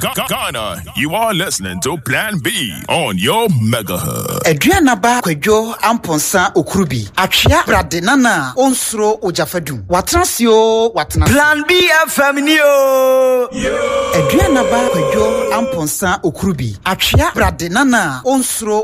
Ghana, you are listening to Plan B on your megahertz. Adriana ba kwadwo amponsa okurubi. Atwea brade nana onsuro ojafadum. Watransio watna. Plan B FM ni o. Adriana ba kwadwo amponsa okurubi. Atwea brade nana onsuro